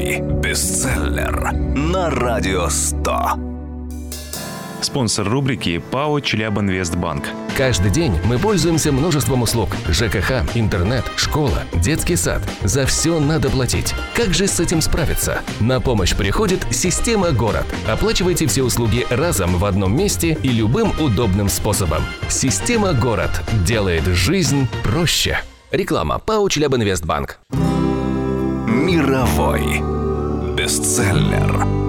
Мировой бестселлер на Радио 100. Спонсор рубрики ПАО «Челябинвестбанк». Каждый день мы пользуемся множеством услуг. ЖКХ, интернет, школа, детский сад. За все надо платить. Как же с этим справиться? На помощь приходит система «Город». Оплачивайте все услуги разом в одном месте и любым удобным способом. Система «Город» делает жизнь проще. Реклама. ПАО «Челябинвестбанк». Мировой бестселлер.